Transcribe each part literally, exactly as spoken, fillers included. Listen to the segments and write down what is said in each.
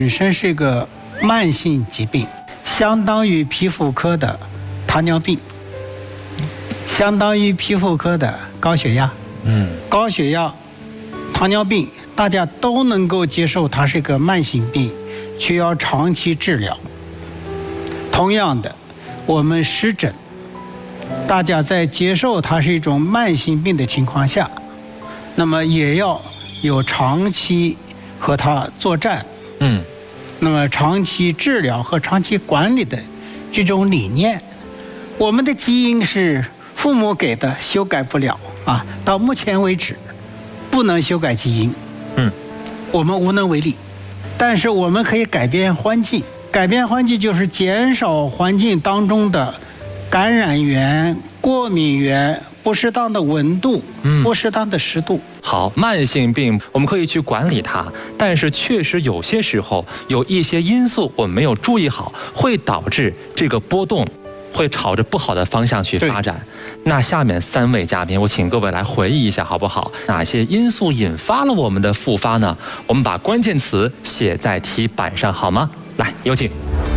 本身是一个慢性疾病，相当于皮肤科的糖尿病，相当于皮肤科的高血压。嗯，高血压、糖尿病，大家都能够接受它是一个慢性病，需要长期治疗。同样的，我们湿疹，大家在接受它是一种慢性病的情况下，那么也要有长期和它作战。嗯。那么长期治疗和长期管理的这种理念，我们的基因是父母给的，修改不了啊。到目前为止，不能修改基因，嗯，我们无能为力。但是我们可以改变环境，改变环境就是减少环境当中的感染源、过敏源、不适当的温度、嗯、不适当的湿度。 好，慢性病我们可以去管理它，但是确实有些时候有一些因素我们没有注意好，会导致这个波动会朝着不好的方向去发展。那下面三位嘉宾，我请各位来回忆一下好不好？哪些因素引发了我们的复发呢？我们把关键词写在题板上好吗？来，有请。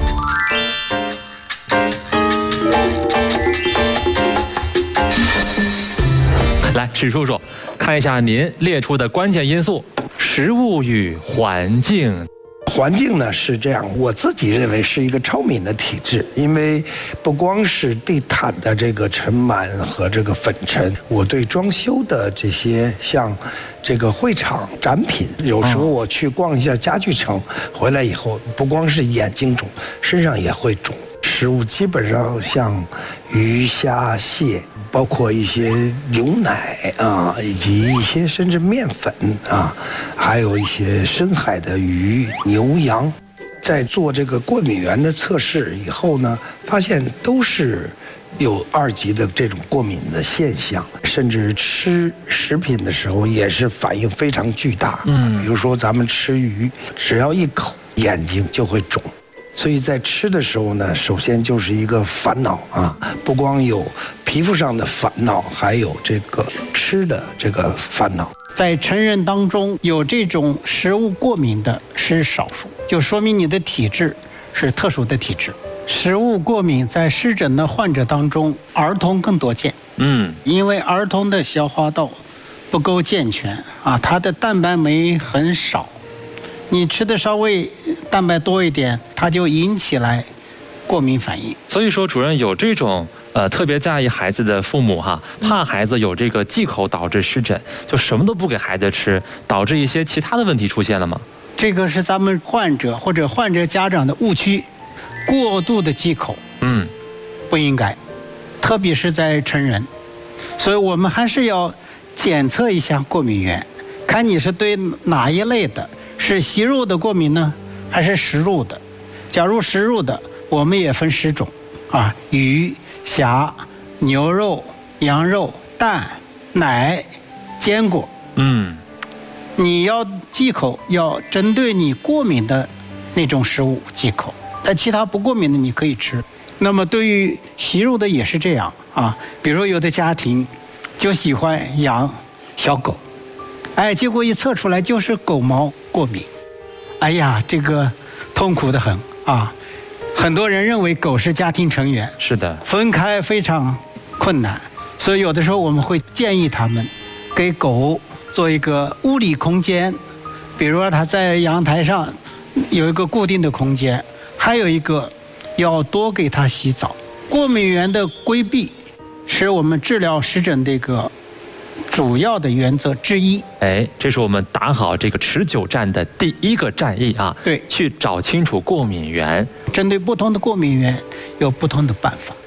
来，史叔叔，看一下您列出的关键因素：食物与环境。 环境呢是这样，我自己认为是一个超敏的体质，因为不光是地毯的这个尘螨和这个粉尘，我对装修的这些像这个会场展品，有时候我去逛一下家具城，回来以后不光是眼睛肿，身上也会肿。食物基本上像鱼虾蟹，包括一些牛奶啊，以及一些甚至面粉啊，还有一些深海的鱼、牛羊，在做这个过敏原的测试以后呢，发现都是有二级的这种过敏的现象，甚至吃食品的时候也是反应非常巨大。嗯，比如说咱们吃鱼，只要一口，眼睛就会肿。所以在吃的时候呢，首先就是一个烦恼啊，不光有皮肤上的烦恼，还有这个吃的这个烦恼。 在成人当中有这种食物过敏的是少数，就说明你的体质是特殊的体质。食物过敏在湿疹的患者当中，儿童更多见。嗯，因为儿童的消化道不够健全啊，它的蛋白酶很少。你吃的稍微蛋白多一点，它就引起来过敏反应。 所以说，主任有这种呃特别在意孩子的父母哈，怕孩子有这个忌口导致湿疹，就什么都不给孩子吃，导致一些其他的问题出现了吗？ 这个是咱们患者或者患者家长的误区，过度的忌口，嗯，不应该，特别是在成人。所以我们还是要检测一下过敏源，看你是对哪一类的。是吸入的过敏呢，还是食入的？假如食入的，我们也分十种啊：鱼、虾、牛肉、羊肉、蛋、奶、坚果。嗯，你要忌口，要针对你过敏的那种食物忌口，但其他不过敏的你可以吃。那么对于吸入的也是这样啊，比如有的家庭就喜欢养小狗。哎，结果一测出来就是狗毛过敏，哎呀，这个痛苦得很啊！很多人认为狗是家庭成员， 是的， 分开非常困难，所以有的时候我们会建议他们给狗做一个物理空间，比如说它在阳台上有一个固定的空间，还有一个要多给它洗澡。过敏源的规避是我们治疗湿疹的一个主要的原则之一。 哎，这是我们打好这个持久战的第一个战役啊！ 对， 去找清楚过敏源， 针对不同的过敏源有不同的办法。